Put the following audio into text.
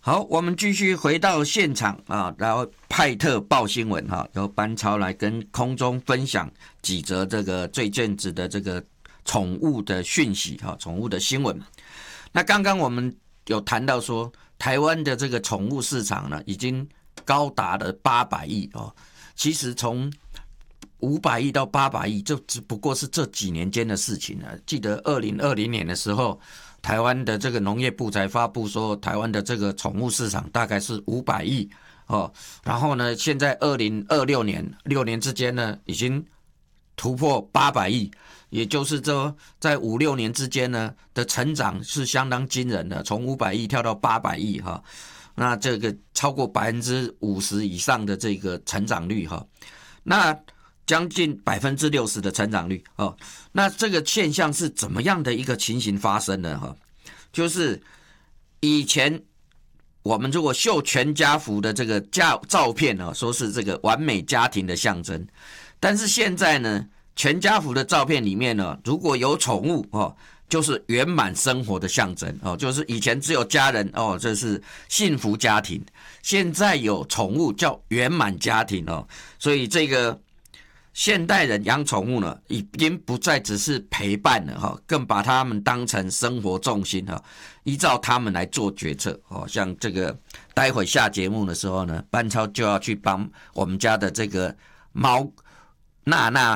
好，我们继续回到现场啊，然后派特报新闻哈，由班超来跟空中分享几则这个最近子的这个宠物的讯息哈，宠物的新闻。那刚刚我们有谈到说，台湾的这个宠物市场呢，已经高达了800亿哦。其实从500亿到800亿，就只不过是这几年间的事情了。记得2020年的时候，台湾的这个农业部才发布说，台湾的这个宠物市场大概是500亿哦。然后呢，现在2026年6年之间呢，已经突破800亿，也就是说在5-6年之间呢的成长是相当惊人的，从500亿跳到800亿哈。那这个超过50%以上的这个成长率哈。那将近60%的成长率哦，那这个现象是怎么样的一个情形发生呢？哈，就是以前我们如果秀全家福的这个照片哦，说是这个完美家庭的象征，但是现在呢，全家福的照片里面呢，如果有宠物哦，就是圆满生活的象征哦，就是以前只有家人哦，这是幸福家庭，现在有宠物叫圆满家庭哦，所以这个现代人养宠物呢，已经不再只是陪伴了哈，更把他们当成生活重心哈，依照他们来做决策哦。像这个待会下节目的时候呢，班超就要去帮我们家的这个猫娜娜